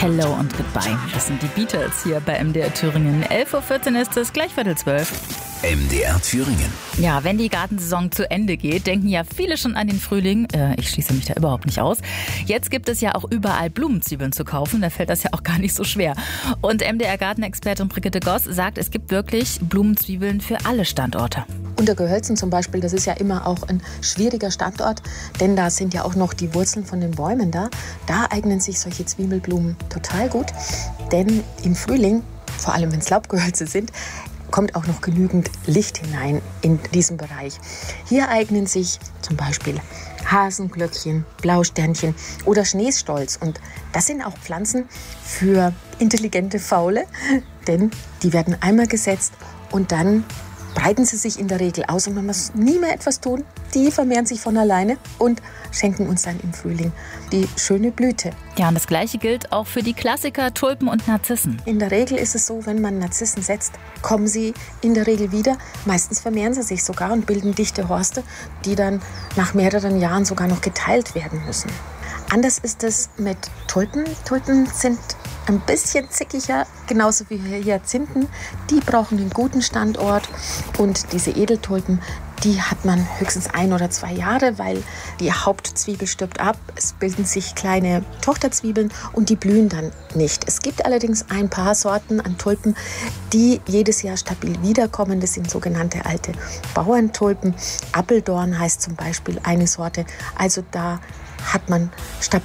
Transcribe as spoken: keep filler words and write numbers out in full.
Hello und Goodbye. Das sind die Beatles hier bei M D R Thüringen. elf Uhr vierzehn ist es, gleich Viertel zwölf. M D R Thüringen. Ja, wenn die Gartensaison zu Ende geht, denken ja viele schon an den Frühling. Äh, ich schließe mich da überhaupt nicht aus. Jetzt gibt es ja auch überall Blumenzwiebeln zu kaufen. Da fällt das ja auch gar nicht so schwer. Und M D R-Gartenexpertin Brigitte Goss sagt, es gibt wirklich Blumenzwiebeln für alle Standorte. Untergehölzen zum Beispiel, das ist ja immer auch ein schwieriger Standort, denn da sind ja auch noch die Wurzeln von den Bäumen da. Da eignen sich solche Zwiebelblumen total gut, denn im Frühling, vor allem wenn es Laubgehölze sind, kommt auch noch genügend Licht hinein in diesen Bereich. Hier eignen sich zum Beispiel Hasenglöckchen, Blausternchen oder Schneestolz. Und das sind auch Pflanzen für intelligente Faule, denn die werden einmal gesetzt und dann breiten sie sich in der Regel aus und man muss nie mehr etwas tun. Die vermehren sich von alleine und schenken uns dann im Frühling die schöne Blüte. Ja, und das Gleiche gilt auch für die Klassiker Tulpen und Narzissen. In der Regel ist es so, wenn man Narzissen setzt, kommen sie in der Regel wieder. Meistens vermehren sie sich sogar und bilden dichte Horste, die dann nach mehreren Jahren sogar noch geteilt werden müssen. Anders ist es mit Tulpen. Tulpen sind ein bisschen zickiger, genauso wie Hyazinthen. Die brauchen einen guten Standort und diese Edeltulpen, die hat man höchstens ein oder zwei Jahre, weil die Hauptzwiebel stirbt ab. Es bilden sich kleine Tochterzwiebeln und die blühen dann nicht. Es gibt allerdings ein paar Sorten an Tulpen, die jedes Jahr stabil wiederkommen. Das sind sogenannte alte Bauerntulpen. Appeldorn heißt zum Beispiel eine Sorte. Also da hat man stabil